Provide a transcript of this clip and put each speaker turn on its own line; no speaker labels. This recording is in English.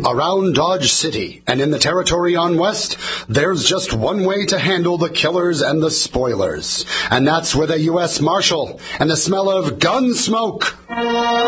Around Dodge City and in the territory on West, there's just one way to handle the killers and the spoilers. And that's with a U.S. Marshal and the smell of gun smoke.